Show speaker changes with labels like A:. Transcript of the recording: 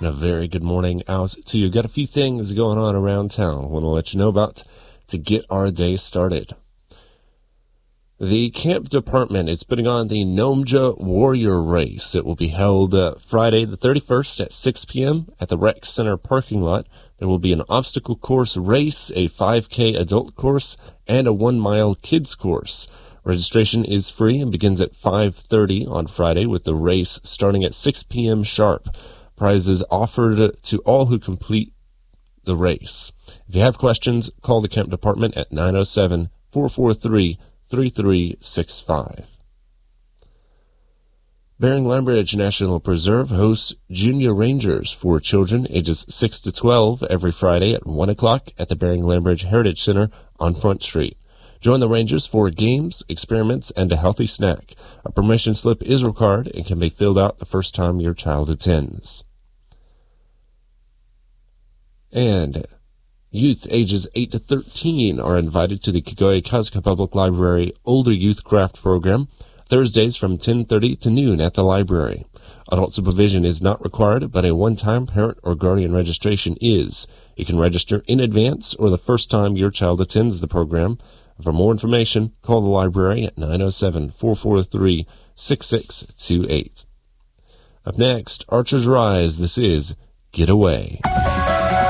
A: And a very good morning out to you. Got a few things going on around town I want to let you know about to get our day started. The camp department is putting on the Nomja Warrior Race. It will be held Friday the 31st at 6 p.m. at the Rec Center parking lot. There will be an obstacle course race, a 5K adult course, and a 1-mile kids course. Registration is free and begins at 5:30 on Friday, with the race starting at 6 p.m. sharp. Prizes offered to all who complete the race. If you have questions, call the camp department at 907-443-3365. Bering-Line Bridge National Preserve hosts Junior Rangers for children ages 6 to 12 every Friday at 1 o'clock at the Bering-Line Bridge Heritage Center on Front Street. Join the Rangers for games, experiments, and a healthy snack. A permission slip is required and can be filled out the first time your child attends. And youth ages 8 to 13 are invited to the Kegoe-Kazaka Public Library Older Youth Craft Program, Thursdays from 10:30 to noon at the library. Adult supervision is not required, but a one-time parent or guardian registration is. You can register in advance or the first time your child attends the program. For more information, call the library at 907-443-6628. Up next, Archers Rise. This is Get Away.